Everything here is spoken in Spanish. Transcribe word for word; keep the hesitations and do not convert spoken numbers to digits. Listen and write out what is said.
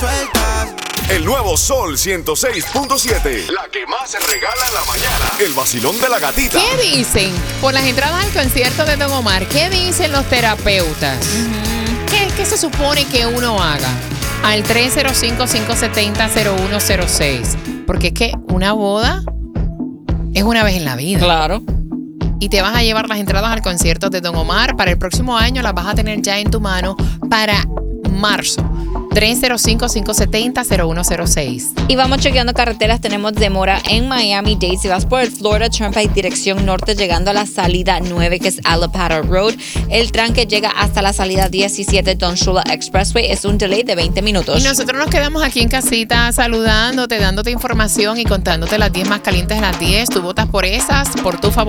sueltas. El nuevo Sol ciento seis punto siete. La que más se regala en la mañana. El vacilón de la gatita. ¿Qué dicen por las entradas al concierto de Don Omar? ¿Qué dicen los terapeutas? Uh-huh. ¿Qué, ¿Qué se supone que uno haga? Al tres cero cinco, cinco siete cero, cero uno cero seis. Porque es que una boda es una vez en la vida. Claro. Y te vas a llevar las entradas al concierto de Don Omar. Para el próximo año las vas a tener ya en tu mano para marzo. tres cero cinco, cinco siete cero, cero uno cero seis. Y vamos chequeando carreteras. Tenemos demora en Miami-Dade. Si vas por el Florida Turnpike dirección norte, llegando a la salida nueve, que es Alapata Road. El tranque llega hasta la salida diecisiete, Don Shula Expressway. Es un delay de veinte minutos. Y nosotros nos quedamos aquí en casita saludándote, dándote información y contándote las diez más calientes de las diez. Tú votas por esas, por tu favor.